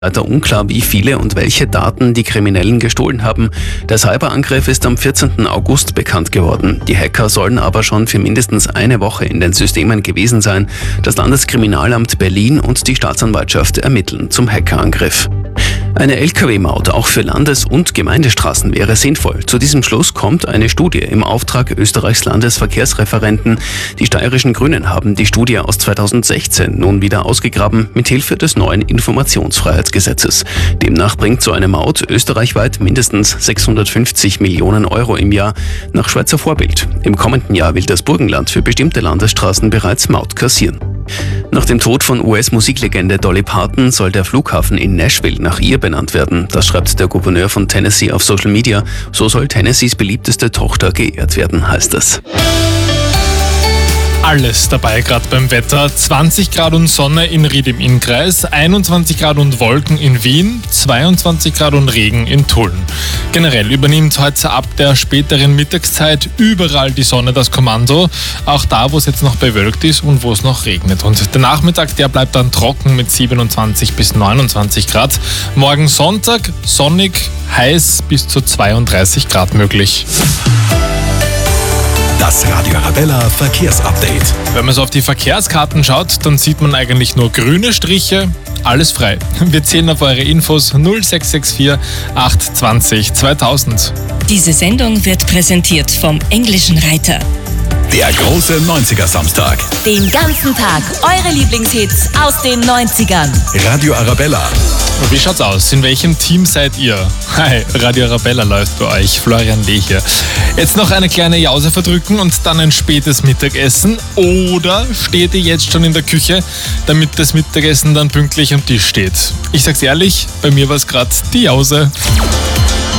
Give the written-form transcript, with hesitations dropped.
Weiter unklar, wie viele und welche Daten die Kriminellen gestohlen haben. Der Cyberangriff ist am 14. August bekannt geworden. Die Hacker sollen aber schon für mindestens eine Woche in den Systemen gewesen sein. Das Landeskriminalamt Berlin und die Staatsanwaltschaft ermitteln zum Hackerangriff. Eine Lkw-Maut auch für Landes- und Gemeindestraßen wäre sinnvoll. Zu diesem Schluss kommt eine Studie im Auftrag Österreichs Landesverkehrsreferenten. Die steirischen Grünen haben die Studie aus 2016 nun wieder ausgegraben, mithilfe des neuen Informationsfreiheitsgesetzes. Demnach bringt so eine Maut österreichweit mindestens 650 Millionen Euro im Jahr nach Schweizer Vorbild. Im kommenden Jahr will das Burgenland für bestimmte Landesstraßen bereits Maut kassieren. Nach dem Tod von US-Musiklegende Dolly Parton soll der Flughafen in Nashville nach ihr benannt werden. Das schreibt der Gouverneur von Tennessee auf Social Media. So soll Tennessees beliebteste Tochter geehrt werden, heißt es. Alles dabei gerade beim Wetter. 20 Grad und Sonne in Ried im Innkreis, 21 Grad und Wolken in Wien, 22 Grad und Regen in Tulln. Generell übernimmt heute ab der späteren Mittagszeit überall die Sonne das Kommando. Auch da, wo es jetzt noch bewölkt ist und wo es noch regnet. Und der Nachmittag, der bleibt dann trocken mit 27 bis 29 Grad. Morgen Sonntag, sonnig, heiß, bis zu 32 Grad möglich. Das Radio Arabella Verkehrsupdate. Wenn man so auf die Verkehrskarten schaut, dann sieht man eigentlich nur grüne Striche, alles frei. Wir zählen auf eure Infos 0664 820 2000. Diese Sendung wird präsentiert vom Englischen Reiter. Der große 90er Samstag. Den ganzen Tag eure Lieblingshits aus den 90ern. Radio Arabella. Wie schaut's aus? In welchem Team seid ihr? Hi, Radio Arabella läuft bei euch. Florian Lee hier. Jetzt noch eine kleine Jause verdrücken und dann ein spätes Mittagessen. Oder steht ihr jetzt schon in der Küche, damit das Mittagessen dann pünktlich am Tisch steht? Ich sag's ehrlich, bei mir war's gerade die Jause.